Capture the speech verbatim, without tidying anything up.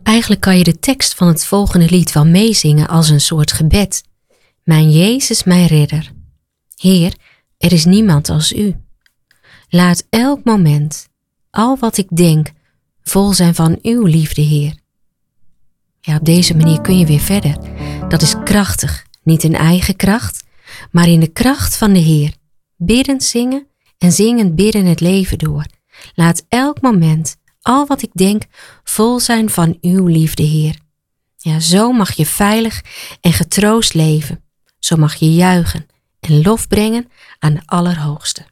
Eigenlijk kan je de tekst van het volgende lied wel meezingen als een soort gebed. Mijn Jezus, mijn redder. Heer, er is niemand als u. Laat elk moment, al wat ik denk, vol zijn van uw liefde, Heer. Ja, op deze manier kun je weer verder. Dat is krachtig, niet in eigen kracht, maar in de kracht van de Heer. Biddend zingen en zingend bidden het leven door. Laat elk moment, al wat ik denk, vol zijn van uw liefde, Heer. Ja, zo mag je veilig en getroost leven. Zo mag je juichen en lof brengen aan de Allerhoogste.